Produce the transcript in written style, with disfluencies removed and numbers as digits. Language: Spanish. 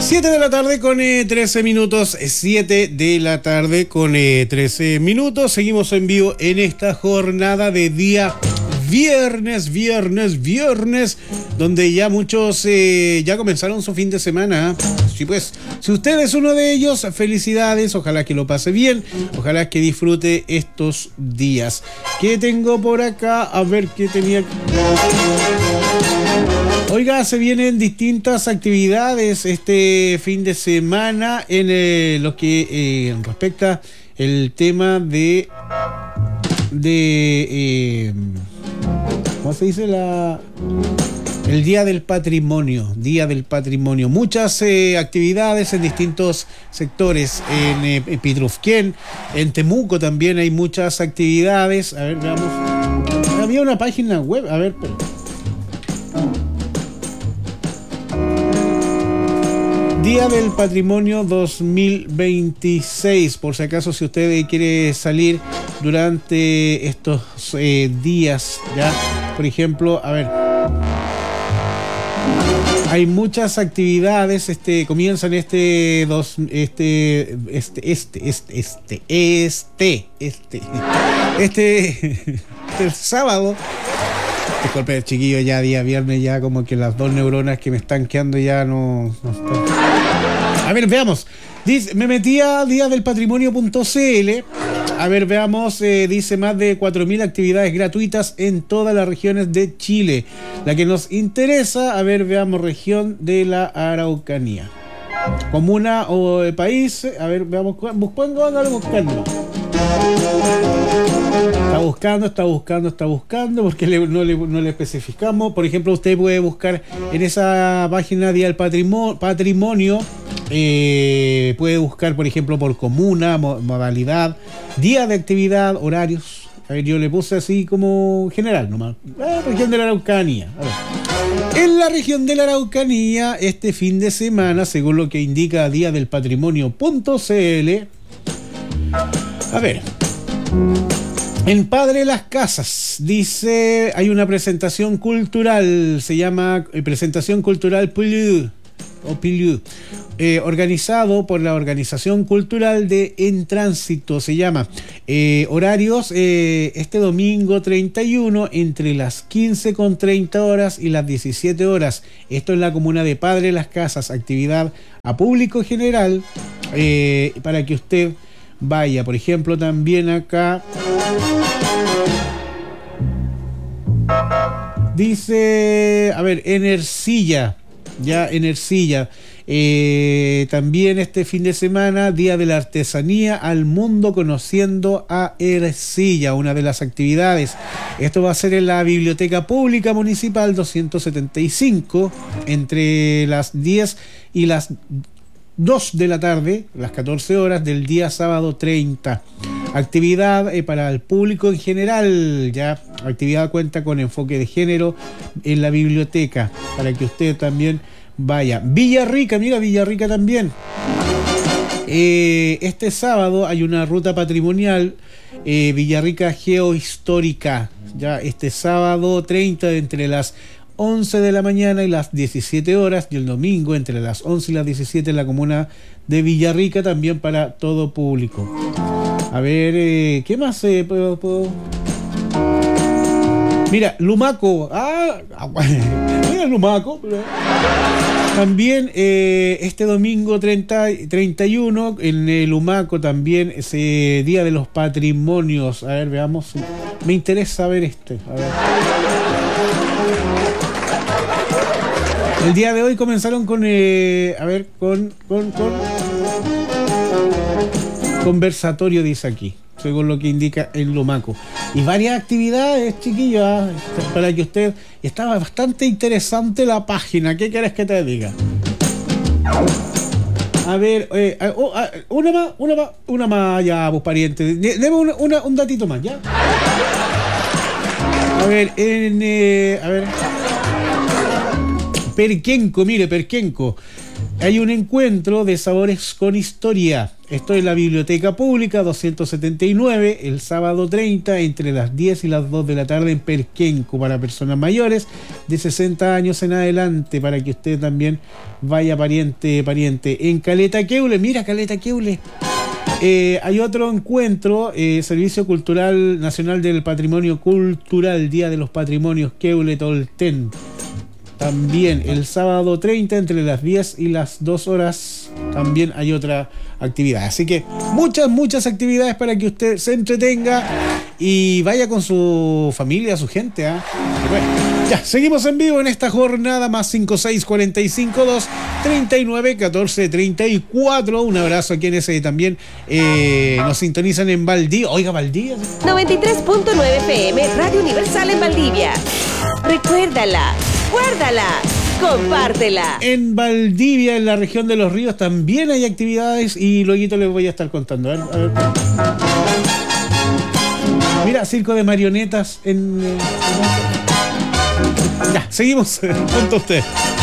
7 de la tarde con 13 minutos. 7 de la tarde con 13 minutos. Seguimos en vivo en esta jornada de día viernes, donde ya muchos ya comenzaron su fin de semana. Sí, pues, si usted es uno de ellos, felicidades, ojalá que lo pase bien, ojalá que disfrute estos días. ¿Qué tengo por acá? A ver, ¿qué tenía? Oiga, se vienen distintas actividades este fin de semana en lo que respecta el tema de ¿cómo se dice? El Día del Patrimonio. Muchas actividades en distintos sectores. En Pitrufquén, en Temuco también hay muchas actividades. A ver, veamos. Había una página web. A ver, pero... Día del Patrimonio 2026, por si acaso, si usted quiere salir durante estos días, ya, por ejemplo, a ver, hay muchas actividades, comienzan el sábado. Disculpe, chiquillo, ya día viernes, ya como que las dos neuronas que me están quedando ya no están. A ver, veamos. Dice, me metí a diadelpatrimonio.cl. A ver, veamos. Dice más de 4.000 actividades gratuitas en todas las regiones de Chile. La que nos interesa, a ver, veamos, región de la Araucanía. Comuna o país. A ver, veamos. Buscando. Está buscando, porque no le especificamos. Por ejemplo, usted puede buscar en esa página Día del Patrimonio. Puede buscar, por ejemplo, por comuna, modalidad, día de actividad, horarios. A ver, yo le puse así como general nomás. Región de la Araucanía. A ver. En la región de la Araucanía, este fin de semana, según lo que indica diadelpatrimonio.cl. A ver. En Padre Las Casas, dice, hay una presentación cultural, se llama Presentación Cultural Piliu, organizado por la Organización Cultural de En Tránsito, se llama. Horarios, este domingo 31, entre las 15:30 horas y las 17 horas. Esto es la comuna de Padre Las Casas, actividad a público general, para que usted vaya. Por ejemplo, también acá dice, a ver, en Ercilla, también este fin de semana, Día de la Artesanía al Mundo, conociendo a Ercilla, una de las actividades. Esto va a ser en la Biblioteca Pública Municipal 275, entre las 10 y las 2 de la tarde, las 14 horas del día sábado 30. Actividad para el público en general, ya. Actividad cuenta con enfoque de género en la biblioteca, para que usted también vaya. Villarrica, mira, Villarrica también. Este sábado hay una ruta patrimonial, Villarrica Geohistórica, ya, este sábado 30, entre las 11 de la mañana y las 17 horas, y el domingo entre las 11 y las 17 en la comuna de Villarrica, también para todo público. A ver, ¿qué más puedo? Mira, Lumaco. Mira, Lumaco. También este domingo 31 en Lumaco también ese Día de los Patrimonios. A ver, veamos. Me interesa ver A ver. El día de hoy comenzaron con conversatorio, dice aquí, según lo que indica en Lumaco. Y varias actividades, chiquillos, para que usted... Estaba bastante interesante la página. ¿Qué quieres que te diga? A ver, una más ya, vos pariente. Deme un datito más, ¿ya? A ver, Perquenco, mire, Perquenco. Hay un encuentro de sabores con historia. Esto en la Biblioteca Pública 279, el sábado 30, entre las 10 y las 2 de la tarde en Perquenco, para personas mayores de 60 años en adelante, para que usted también vaya pariente. En Caleta Queule, mira Caleta Queule. Hay otro encuentro, Servicio Cultural Nacional del Patrimonio Cultural, Día de los Patrimonios Queule Tolten. También el sábado 30, entre las 10 y las 2 horas, también hay otra actividad. Así que muchas actividades para que usted se entretenga y vaya con su familia, su gente. Bueno, ya, seguimos en vivo en esta jornada, más 5645 239 1434. Un abrazo a quienes también nos sintonizan en Valdivia. Oiga, Valdivia. 93.9 FM, Radio Universal en Valdivia. Recuérdala, guárdala, compártela. En Valdivia, en la región de Los Ríos, también hay actividades y luego les voy a estar contando. A ver. Mira, circo de marionetas en... Ya, seguimos junto a usted.